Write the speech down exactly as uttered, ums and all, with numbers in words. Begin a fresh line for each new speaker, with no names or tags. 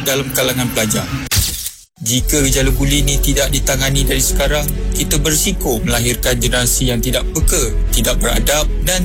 dalam kalangan pelajar. Jika gejala buli ini tidak ditangani dari sekarang, kita berisiko melahirkan generasi yang tidak peka, tidak beradab dan